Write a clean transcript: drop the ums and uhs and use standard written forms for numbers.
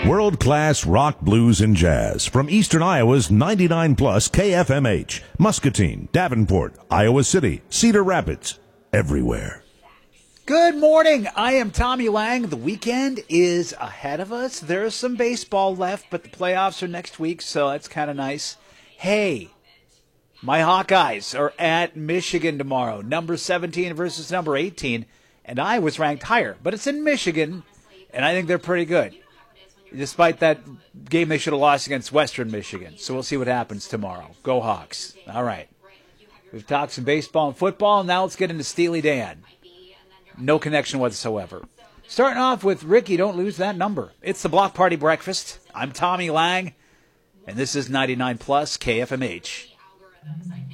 World-class rock, blues, and jazz from Eastern Iowa's 99 plus KFMH, Muscatine, Davenport, Iowa City, Cedar Rapids, everywhere. Good morning. I am Tommy Lang. The weekend is ahead of us. There's some baseball left, but the playoffs are next week, so that's kind of nice. Hey, my Hawkeyes are at Michigan tomorrow, number 17 versus number 18, and I was ranked higher, but it's in Michigan, and I think they're pretty good, despite that game they should have lost against Western Michigan. So we'll see what happens tomorrow. Go Hawks. All right. We've talked some baseball and football. Now let's get into Steely Dan. No connection whatsoever. Starting off with Ricky, don't lose that number. It's the Block Party Breakfast. I'm Tommy Lang, and this is 99 Plus KFMH.